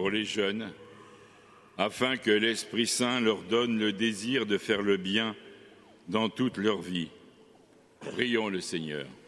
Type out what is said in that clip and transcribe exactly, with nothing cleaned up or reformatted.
pour les jeunes, afin que l'Esprit Saint leur donne le désir de faire le bien dans toute leur vie. Prions le Seigneur.